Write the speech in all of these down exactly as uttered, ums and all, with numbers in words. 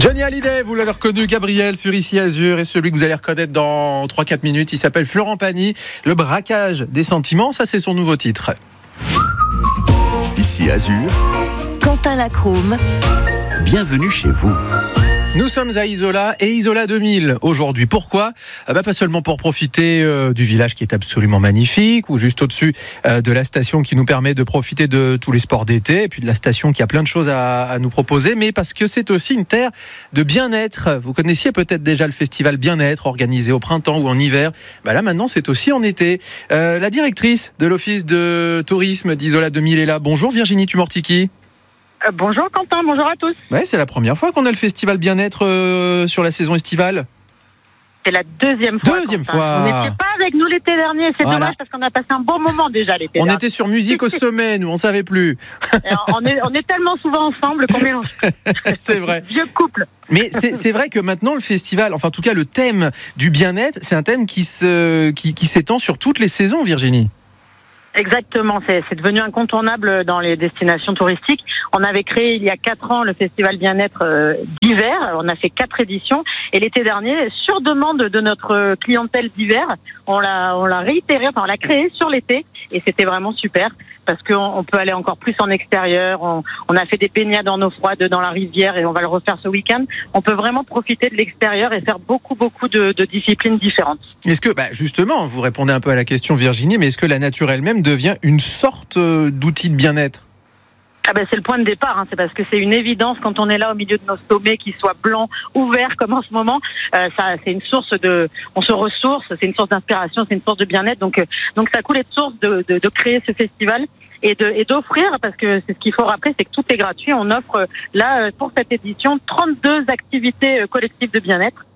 Johnny Hallyday, vous l'avez reconnu, Gabriel sur Ici Azur, et celui que vous allez reconnaître dans trois à quatre minutes, il s'appelle Florent Pagny. Le braquage des sentiments, ça c'est son nouveau titre. Ici Azur, Quentin Lacrome, bienvenue chez vous. Nous sommes à Isola et Isola deux mille aujourd'hui. Pourquoi ? bah Pas seulement pour profiter euh, du village qui est absolument magnifique, ou juste au-dessus euh, de la station qui nous permet de profiter de tous les sports d'été, et puis de la station qui a plein de choses à, à nous proposer, mais parce que c'est aussi une terre de bien-être. Vous connaissiez peut-être déjà le festival Bien-être organisé au printemps ou en hiver. Bah là maintenant c'est aussi en été. Euh, la directrice de l'office de tourisme d'Isola deux mille est là. Bonjour Virginie Tumortiki. Euh, bonjour Quentin, bonjour à tous. Ouais, c'est la première fois qu'on a le festival Bien-être euh, sur la saison estivale. C'est la deuxième fois. Deuxième Quentin. fois. On n'était pas avec nous l'été dernier, c'est Voilà. dommage parce qu'on a passé un bon moment déjà l'été On dernier. était sur musique au sommet, nous, on savait plus. Et on, est, on est tellement souvent ensemble qu'on mélange. C'est vrai. Vieux couple. Mais c'est, c'est vrai que maintenant, le festival, enfin en tout cas le thème du bien-être, c'est un thème qui, se, qui, qui s'étend sur toutes les saisons, Virginie. Exactement, c'est, c'est devenu incontournable dans les destinations touristiques. On avait créé il y a quatre ans le festival bien-être euh, d'hiver. On a fait quatre éditions et l'été dernier, sur demande de notre clientèle d'hiver, on l'a, on l'a réitéré, enfin on l'a créé sur l'été et c'était vraiment super parce qu'on on peut aller encore plus en extérieur. On, on a fait des baignades en eau froide dans la rivière et on va le refaire ce week-end. On peut vraiment profiter de l'extérieur et faire beaucoup beaucoup de, de disciplines différentes. Est-ce que, bah justement, vous répondez un peu à la question, Virginie, mais est-ce que la nature elle-même devient une sorte d'outil de bien-être ? Ah ben c'est le point de départ, hein. C'est parce que c'est une évidence quand on est là au milieu de nos sommets, qu'ils soient blancs ou verts comme en ce moment. Euh, ça, c'est une source de, on se ressource, c'est une source d'inspiration, c'est une source de bien-être. Donc, euh, donc ça coule de source de, de, de créer ce festival et de, et d'offrir, parce que c'est ce qu'il faut rappeler, c'est que tout est gratuit. On offre là pour cette édition trente-deux activités collectives de bien-être.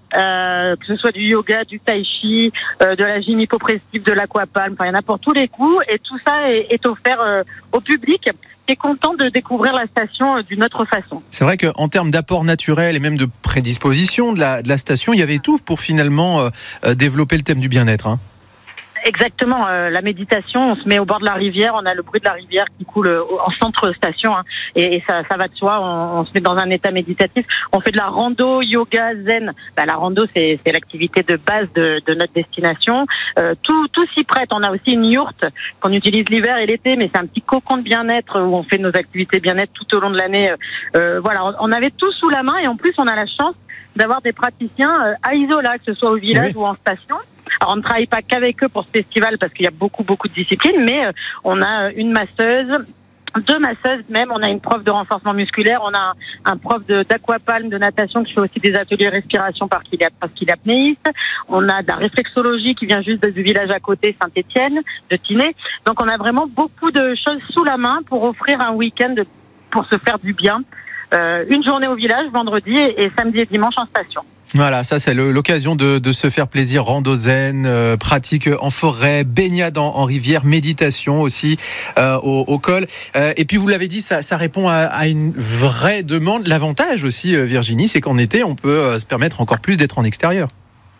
Euh, que ce soit du yoga, du tai chi, euh, de la gym hypopressive, de l'aquapalme, enfin il y en a pour tous les goûts et tout ça est, est offert euh, au public qui est content de découvrir la station euh, d'une autre façon. C'est vrai qu'en termes d'apport naturel et même de prédisposition de la, de la station, il y avait tout pour finalement euh, développer le thème du bien-être, hein. Exactement, euh, la méditation, on se met au bord de la rivière, on a le bruit de la rivière qui coule euh, en centre station, hein, et, et ça, ça va de soi, on, on se met dans un état méditatif. On fait de la rando, yoga, zen. Bah, la rando, c'est, c'est l'activité de base de, de notre destination. Euh, tout, tout s'y prête. On a aussi une yourte qu'on utilise l'hiver et l'été, mais c'est un petit cocon de bien-être où on fait nos activités bien-être tout au long de l'année. Euh, voilà, on, on avait tout sous la main et en plus on a la chance d'avoir des praticiens euh, à Isola, que ce soit au village oui. ou en station. Alors on ne travaille pas qu'avec eux pour ce festival parce qu'il y a beaucoup beaucoup de disciplines, mais euh, on a une masseuse, deux masseuses même, on a une prof de renforcement musculaire, on a un, un prof de, d'aquapalme, de natation qui fait aussi des ateliers respiration parce qu'il est, parce qu'il est apnéiste, on a de la réflexologie qui vient juste du village à côté, Saint-Étienne, de Tinée. Donc on a vraiment beaucoup de choses sous la main pour offrir un week-end pour se faire du bien. Euh, une journée au village, vendredi et, et samedi et dimanche en station. Voilà, ça c'est le, l'occasion de, de se faire plaisir, rando zen, euh, pratique en forêt, baignade en, en rivière, méditation aussi euh, au, au col. Euh, et puis vous l'avez dit, ça, ça répond à, à une vraie demande. L'avantage aussi, euh, Virginie, c'est qu'en été, on peut euh, se permettre encore plus d'être en extérieur.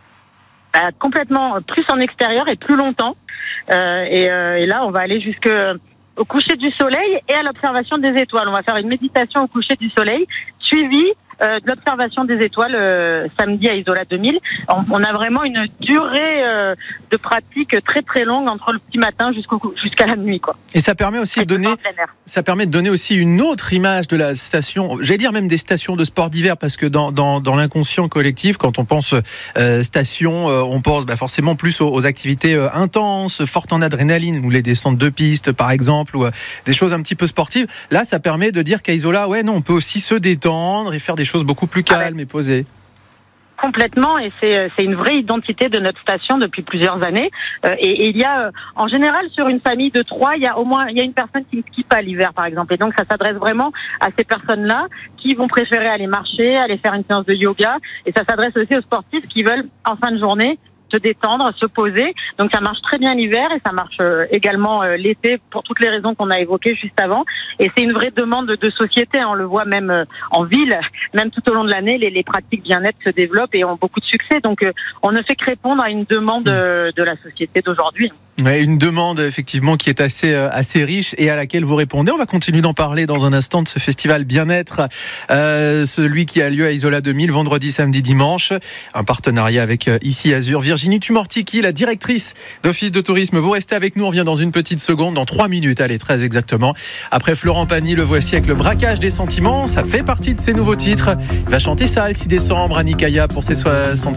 Euh, complètement, plus en extérieur et plus longtemps. Euh, et, euh, et là, on va aller jusque au coucher du soleil et à l'observation des étoiles. On va faire une méditation au coucher du soleil, suivie euh, de l'observation des étoiles euh, samedi à Isola deux mille. On, on a vraiment une durée euh, de pratique très très longue entre le petit matin jusqu'au, jusqu'à la nuit, quoi. Et ça permet aussi de donner, ça permet de donner aussi une autre image de la station. J'allais dire même des stations de sport d'hiver, parce que dans dans, dans l'inconscient collectif, quand on pense euh, station, euh, on pense bah, forcément plus aux, aux activités euh, intenses, fortes en adrénaline, ou les descentes de piste par exemple, ou euh, des choses un petit peu sportives. Là, ça permet de dire qu'à Isola, ouais, non, on peut aussi se détendre et faire des choses beaucoup plus calmes ah ouais. et posées. Complètement, et c'est c'est une vraie identité de notre station depuis plusieurs années. Euh, et, et il y a, euh, en général, sur une famille de trois, il y a au moins il y a une personne qui ne skie pas l'hiver, par exemple. Et donc, ça s'adresse vraiment à ces personnes-là qui vont préférer aller marcher, aller faire une séance de yoga. Et ça s'adresse aussi aux sportifs qui veulent, en fin de journée, se détendre, se poser. Donc ça marche très bien l'hiver et ça marche euh, également euh, l'été pour toutes les raisons qu'on a évoquées juste avant. Et c'est une vraie demande de société. On le voit même euh, en ville, même tout au long de l'année, les, les pratiques bien-être se développent et ont beaucoup de succès. Donc euh, on ne fait que répondre à une demande euh, de la société d'aujourd'hui. Ouais, une demande effectivement qui est assez euh, assez riche et à laquelle vous répondez. On va continuer d'en parler dans un instant de ce festival bien-être, euh, celui qui a lieu à Isola deux mille, vendredi, samedi, dimanche. Un partenariat avec euh, Ici Azur. Virginie Tumortiki, la directrice d'Office de Tourisme. Vous restez avec nous, on revient dans une petite seconde, dans trois minutes, allez, très exactement. Après Florent Pagny, le voici avec le braquage des sentiments. Ça fait partie de ses nouveaux titres. Il va chanter ça le six décembre à Nikaya pour ses soixante